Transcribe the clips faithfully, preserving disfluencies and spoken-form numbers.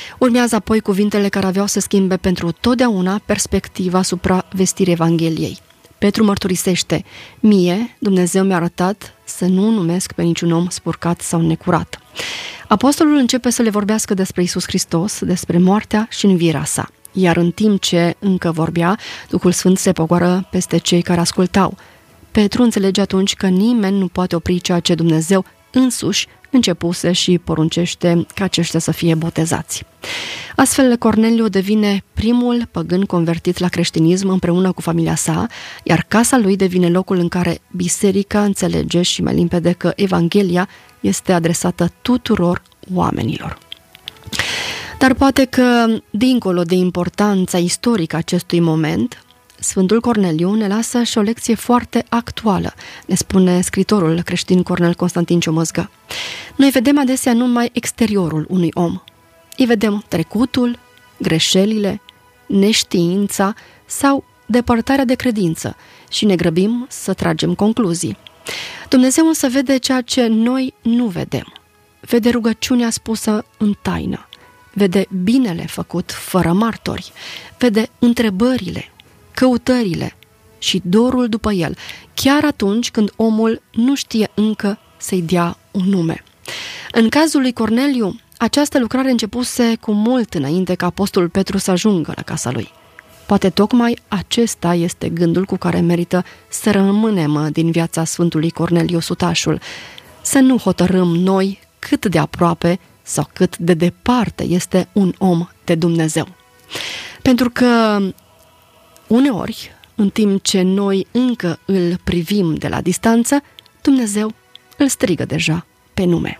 Urmează apoi cuvintele care aveau să schimbe pentru totdeauna perspectiva asupra vestirii Evangheliei. Petru mărturisește: mie, Dumnezeu mi-a arătat să nu numesc pe niciun om spurcat sau necurat. Apostolul începe să le vorbească despre Iisus Hristos, despre moartea și învierea sa. Iar în timp ce încă vorbea, Duhul Sfânt se pogoară peste cei care ascultau. Petru înțelege atunci că nimeni nu poate opri ceea ce Dumnezeu însuși începuse și poruncește ca aceștia să fie botezați. Astfel, Corneliu devine primul păgân convertit la creștinism împreună cu familia sa, iar casa lui devine locul în care biserica înțelege și mai limpede că Evanghelia este adresată tuturor oamenilor. Dar poate că, dincolo de importanța istorică a acestui moment, Sfântul Corneliu ne lasă și o lecție foarte actuală, ne spune scritorul creștin Cornel Constantin Ciomăzgă. Noi vedem adesea numai exteriorul unui om. Îi vedem trecutul, greșelile, neștiința sau depărtarea de credință și ne grăbim să tragem concluzii. Dumnezeu însă vede ceea ce noi nu vedem. Vede rugăciunea spusă în taină, vede binele făcut fără martori, vede întrebările, căutările și dorul după el, chiar atunci când omul nu știe încă să-i dea un nume. În cazul lui Corneliu, această lucrare începuse cu mult înainte ca apostolul Petru să ajungă la casa lui. Poate tocmai acesta este gândul cu care merită să rămânem din viața Sfântului Corneliu Sutașul, să nu hotărâm noi cât de aproape sau cât de departe este un om de Dumnezeu. Pentru că uneori, în timp ce noi încă îl privim de la distanță, Dumnezeu îl strigă deja pe nume.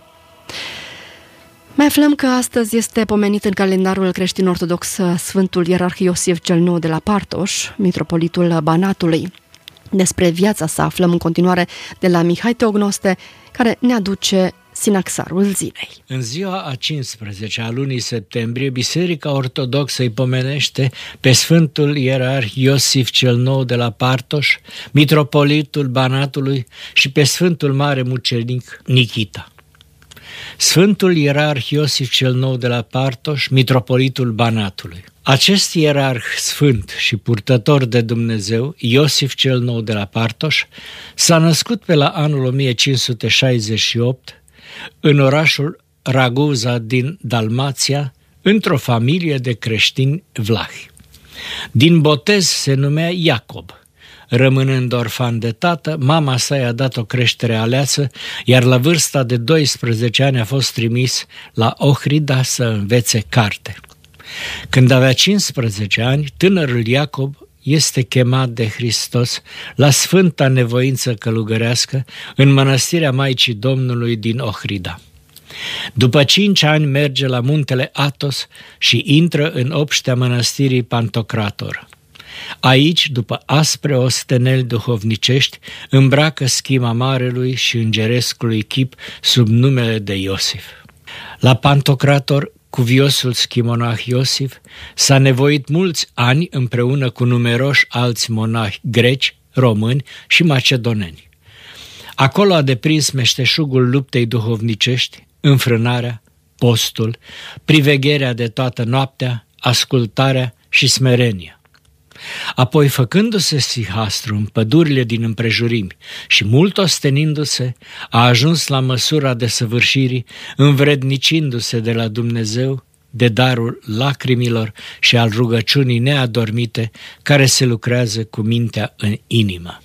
Mai aflăm că astăzi este pomenit în calendarul creștin-ortodox Sfântul Ierarh Iosif cel Nou de la Partoș, mitropolitul Banatului. Despre viața sa aflăm în continuare de la Mihai Teognoste, care ne aduce sinaxarul zilei. În ziua a cincisprezecea a lunii septembrie, Biserica Ortodoxă îi pomenește pe Sfântul Ierarh Iosif cel Nou de la Partoș, mitropolitul Banatului, și pe Sfântul Mare Mucenic Nichita. Sfântul Ierarh Iosif cel Nou de la Partoș, mitropolitul Banatului. Acest ierarh sfânt și purtător de Dumnezeu, Iosif cel Nou de la Partoș, s-a născut pe la anul o mie cinci sute șaizeci și opt în orașul Raguza din Dalmația, într-o familie de creștini vlahi. Din botez se numea Iacob. Rămânând orfan de tată, mama sa i-a dat o creștere aleasă, iar la vârsta de doisprezece ani a fost trimis la Ohrida să învețe carte. Când avea cincisprezece ani, tânărul Iacob este chemat de Hristos la sfânta nevoință călugărească în mănăstirea Maicii Domnului din Ohrida. După cinci ani merge la muntele Athos și intră în obștea mănăstirii Pantocrator. Aici, după aspre osteneli duhovnicești, îmbracă schima marelui și îngerescului chip sub numele de Iosif. La Pantocrator, cuviosul schimonah Iosif s-a nevoit mulți ani împreună cu numeroși alți monahi greci, români și macedoneni. Acolo a deprins meșteșugul luptei duhovnicești, înfrânarea, postul, privegherea de toată noaptea, ascultarea și smerenia. Apoi, făcându-se sihastru în pădurile din împrejurimi și mult ostenindu-se, a ajuns la măsura desăvârșirii, învrednicindu-se de la Dumnezeu de darul lacrimilor și al rugăciunii neadormite care se lucrează cu mintea în inimă.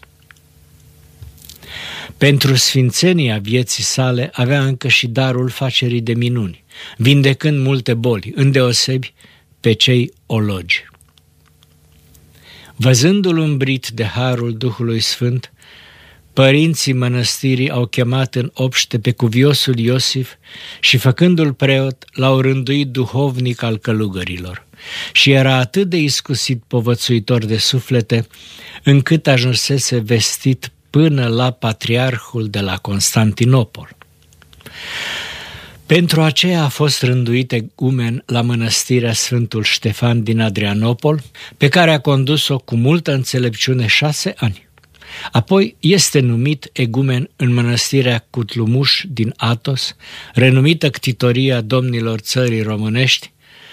Pentru sfințenia vieții sale avea încă și darul facerii de minuni, vindecând multe boli, îndeosebi pe cei ologi. Văzându-l umbrit de harul Duhului Sfânt, părinții mănăstirii au chemat în obște pe cuviosul Iosif și, făcându-l preot, l-au rânduit duhovnic al călugărilor. Și era atât de iscusit povățuitor de suflete, încât ajunsese vestit până la patriarhul de la Constantinopol. Pentru aceea a fost rânduit egumen la mănăstirea Sfântul Ștefan din Adrianopol, pe care a condus-o cu multă înțelepciune șase ani. Apoi este numit egumen în mănăstirea Cutlumuș din Athos, renumită ctitoria domnilor țării românești,